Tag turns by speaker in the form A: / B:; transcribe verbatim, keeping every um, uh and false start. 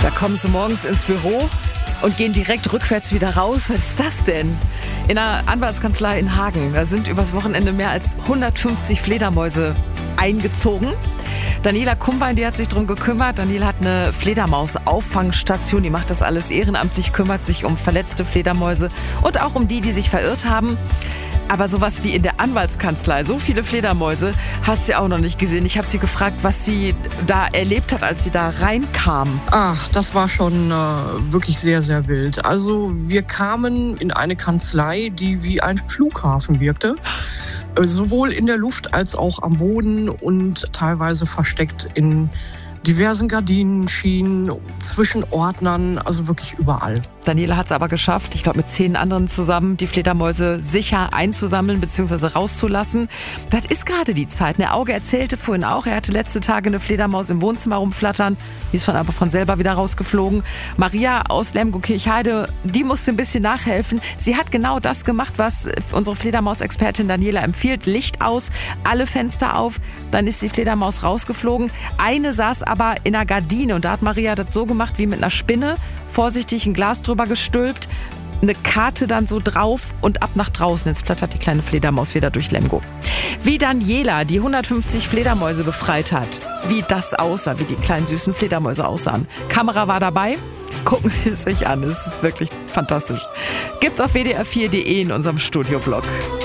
A: Da kommen sie morgens ins Büro und gehen direkt rückwärts wieder raus. Was ist das denn? In einer Anwaltskanzlei in Hagen, da sind übers Wochenende mehr als hundertfünfzig Fledermäuse eingezogen. Daniela Kumbein, die hat sich drum gekümmert. Daniela hat eine Fledermaus-Auffangstation, die macht das alles ehrenamtlich, kümmert sich um verletzte Fledermäuse und auch um die, die sich verirrt haben. Aber sowas wie in der Anwaltskanzlei, so viele Fledermäuse, hat sie auch noch nicht gesehen. Ich habe sie gefragt, was sie da erlebt hat, als sie da reinkam.
B: Ach, das war schon äh, wirklich sehr, sehr wild. Also wir kamen in eine Kanzlei, die wie ein Flughafen wirkte. Sowohl in der Luft als auch am Boden und teilweise versteckt in diversen Gardinenschienen, zwischen Ordnern, also wirklich überall.
A: Daniela hat es aber geschafft, ich glaube mit zehn anderen zusammen, die Fledermäuse sicher einzusammeln bzw. rauszulassen. Das ist gerade die Zeit. Der Auge erzählte vorhin auch, er hatte letzte Tage eine Fledermaus im Wohnzimmer rumflattern. Die ist von aber von selber wieder rausgeflogen. Maria aus Lemgo-Kirchheide, die musste ein bisschen nachhelfen. Sie hat genau das gemacht, was unsere Fledermausexpertin Daniela empfiehlt. Licht aus, alle Fenster auf, dann ist die Fledermaus rausgeflogen. Eine saß aber in einer Gardine und da hat Maria das so gemacht wie mit einer Spinne. Vorsichtig ein Glas drüber gestülpt, eine Karte dann so drauf und ab nach draußen. Jetzt flattert die kleine Fledermaus wieder durch Lemgo. Wie Daniela die hundertfünfzig Fledermäuse befreit hat, wie das aussah, wie die kleinen süßen Fledermäuse aussahen. Kamera war dabei. Gucken Sie es sich an, es ist wirklich fantastisch. Gibt's auf w d r vier punkt d e in unserem Studioblog.